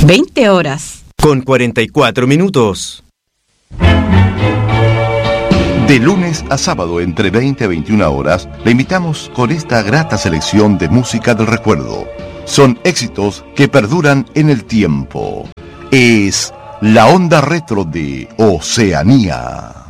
20 horas. Con 44 minutos. De lunes a sábado entre 20 a 21 horas, le invitamos con esta grata selección de música del recuerdo. Son éxitos que perduran en el tiempo. Es la onda retro de Oceanía.